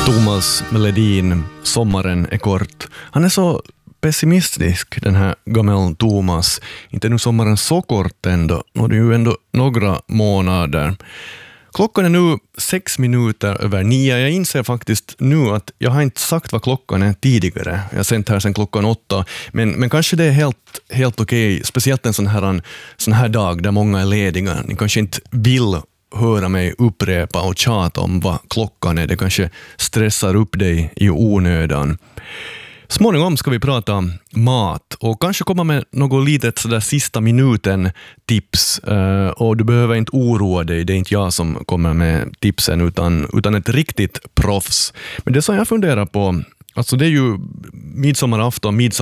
Thomas Ledin, sommaren är kort. Han är så pessimistisk, den här gammal Thomas. Inte nu sommaren så kort ändå. Nu är det ju ändå några månader. Klockan är nu 9:06. Jag inser faktiskt nu att jag har inte sagt vad klockan är tidigare. Jag har sänt här sedan klockan 8. Men kanske det är helt okej. Speciellt en sån här dag där många är lediga. Ni kanske inte vill höra mig upprepa och tjata om vad klockan är. Det kanske stressar upp dig i onödan. Småningom ska vi prata mat och kanske komma med något litet sådär sista minuten tips. Och du behöver inte oroa dig, det är inte jag som kommer med tipsen utan ett riktigt proffs. Men det som jag funderar på, alltså det är ju midsommarafton,